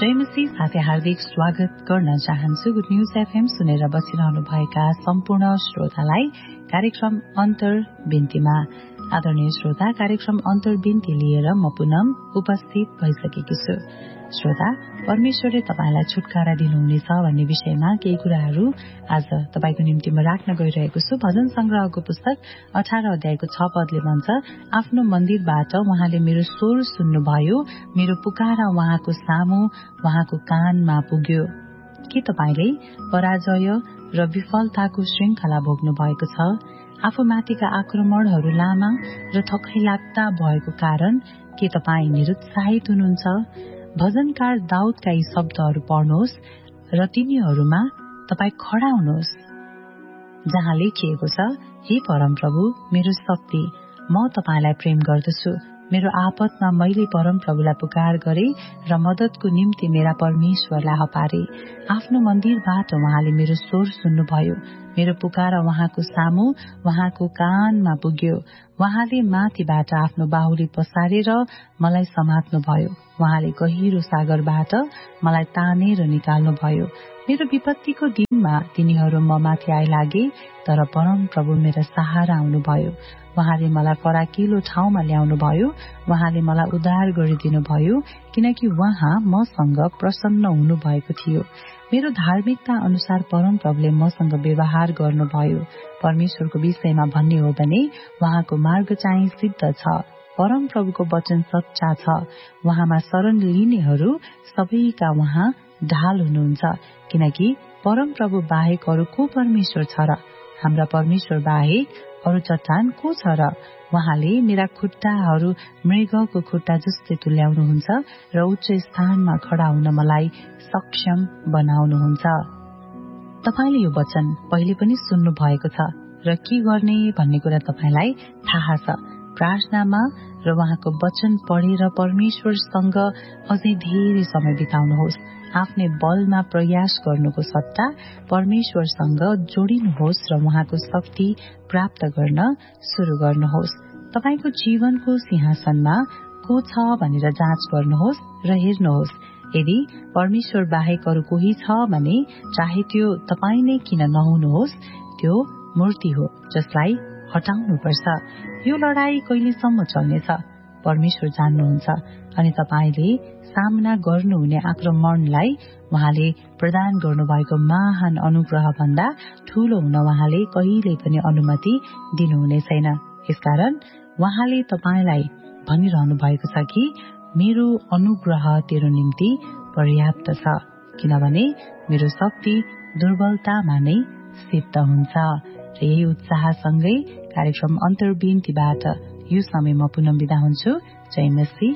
जय मसीह साथै हार्दिक स्वागत गर्न चाहन्छु। गुड न्यूज एफएम सुनेर बसिरहनु भएका सम्पूर्ण श्रोतालाई कार्यक्रम अन्तर्बिन्तीमा आदरणीय श्रोता, कार्यक्रम अन्तर्बिन्ती लिएर म पुनः उपस्थित भइसकेकी छु। श्रोता, परमेश्वरले तपाईलाई छुटकारा दिनुहुनेछ भन्ने विषयमा केही कुराहरू आज तपाईको निम्ति म राख्न गइरहेको छु। भजन संग्रहको पुस्तक 18 अध्यायको 6 पदले भन्छ, आफ्नो मन्दिरबाट उहाँले मेरो स्वर सुन्नुभयो, मेरो पुकारा उहाँको सामु, उहाँको कानमा पुग्यो। के तपाईले पराजय र विफलताको श्रृंखला भोग्नु भएको छ? आफूमाथिका आक्रमणहरू लामा र थकैलाग्दा भएको कारण के तपाई निरुत्साहित हुनुहुन्छ? भजनकार दाउदका यी शब्दहरू पढ्नुहोस् र तिनीहरूमा तपाई खडा हुनुहोस्, जहाँ लेखिएको छ, हे परमप्रभु मेरो शक्ति, म तपाईलाई प्रेम गर्दछु। मेरो आपतमा मैले परमप्रभुलाई पुकार गरे र मद्दतको निम्ति मेरा परमेश्वरलाई हपारे। आफ्नो मन्दिरबाट उहाँले मेरो स्वर सुन्नुभयो, मेरो पुकारा उहाँको सामु, उहाँको कानमा पुग्यो। उहाँले माथिबाट आफ्नो बाहुली पसारेर मलाई समात्नुभयो। उहाँले गहिरो सागरबाट मलाई तानेर निकाल्नुभयो। मेरो विपत्तिको दिनमा तिनीहरू म माथि आइलागे, तर परमप्रभु मेरा सहारा आउनुभयो। उहाँले मलाई फराकिलो ठाउँमा ल्याउनुभयो। उहाँले मलाई उद्धार गरिदिनु भयो, किनकि उहाँ मसँग प्रसन्न हुनुभएको थियो। मेरो धार्मिकता अनुसार परमप्रभुले मसँग व्यवहार गर्नुभयो। परमेश्वरको विषयमा भन्ने हो भने उहाँको मार्ग चाहिँ सिद्ध छ। परमप्रभुको वचन सच्चा छ। उहाँमा शरण लिनेहरू सबैका उहाँ ढाल हुनुहुन्छ, किनकि परमप्रभु बाहेक अरू को परमेश्वर छ र? हाम्रा परमेश्वर बाहेक अरू चट्टान को छ र? उहाँले मेरा खुट्टाहरू मृगको खुट्टा जस्तै तुल्याउनुहुन्छ र उच्च स्थानमा खडा हुन मलाई सक्षम बनाउनुहुन्छ। तपाईले यो वचन पहिले पनि सुन्नु भएको छ र के गर्ने भन्ने कुरा तपाईलाई थाहा छ। प्रार्थनामा र उहाँको वचन पढेर परमेश्वरसँग अझै धेरै समय बिताउनुहोस्। आफ्नै बलमा प्रयास गर्नुको सट्टा परमेश्वरसँग जोडिनुहोस् र उहाँको शक्ति प्राप्त गर्न शुरू गर्नुहोस्। तपाईको जीवनको सिंहासनमा को छ भनेर जाँच गर्नुहोस् र हेर्नुहोस्। यदि परमेश्वर बाहेक अरू कोही छ भने चाहे त्यो तपाई नै किन नहुनुहोस्, त्यो मूर्ति हो जसलाई हटाउनुपर्छ। यो लडाई कहिलेसम्म चल्नेछ परमेश्वर जान्नुहुन्छ, अनि तपाईले सामना गर्नुहुने आक्रमणलाई उहाँले प्रदान गर्नुभएको महान अनुग्रह भन्दा ठूलो हुन उहाँले कहिल्यै पनि अनुमति दिनुहुने छैन। यसकारण उहाँले तपाईलाई भनिरहनु भएको छ कि मेरो अनुग्रह तेरो निम्ति पर्याप्त छ, किनभने मेरो शक्ति दुर्बलतामा नै सिद्ध हुन्छ। र यही उत्साहसँगै कार्यक्रम अन्तर्बिन्तीबाट यो समय म पुनः बिदा हुन्छु। जय मसीह।